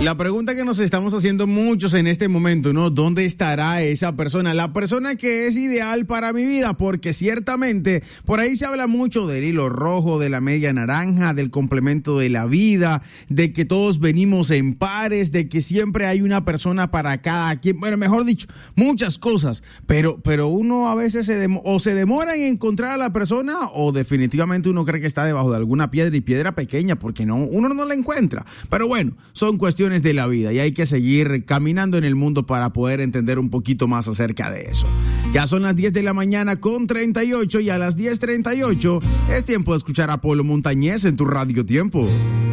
La pregunta que nos estamos haciendo muchos en este momento, ¿no? ¿Dónde estará esa persona? La persona que es ideal para mi vida, porque ciertamente por ahí se habla mucho del hilo rojo, de la media naranja, del complemento de la vida, de que todos venimos en pares, de que siempre hay una persona para cada quien. Bueno, mejor dicho, muchas cosas, pero uno a veces se demora en encontrar a la persona o definitivamente uno cree que está debajo de alguna piedra y piedra pequeña porque uno no la encuentra. Pero bueno, son cuestiones de la vida y hay que seguir caminando en el mundo para poder entender un poquito más acerca de eso. Ya son las 10 de la mañana con 38 y a las 10:38 es tiempo de escuchar a Polo Montañez en tu Radio Tiempo.